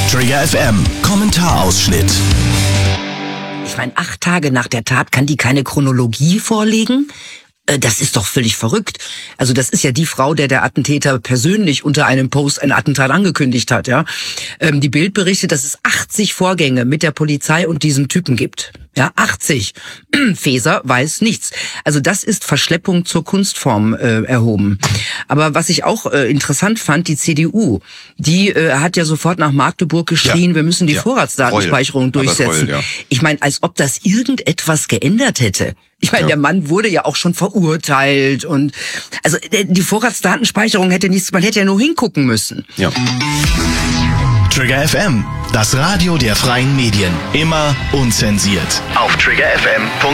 Trigger FM Kommentarausschnitt. Ich meine, 8 Tage nach der Tat kann die keine Chronologie vorlegen? Das ist doch völlig verrückt. Also das ist ja die Frau, der Attentäter persönlich unter einem Post ein Attentat angekündigt hat, ja. Die Bild berichtet, dass es 80 Vorgänge mit der Polizei und diesem Typen gibt. Ja, 80. Faeser weiß nichts. Also das ist Verschleppung zur Kunstform erhoben. Aber was ich auch interessant fand, die CDU, die hat ja sofort nach Magdeburg geschrien, wir müssen die Vorratsdatenspeicherung durchsetzen. Ich meine, als ob das irgendetwas geändert hätte. Ich meine, der Mann wurde ja auch schon verurteilt und also die Vorratsdatenspeicherung hätte nichts, man hätte ja nur hingucken müssen. Ja. Trigger FM, das Radio der freien Medien. Immer unzensiert. Auf triggerfm.de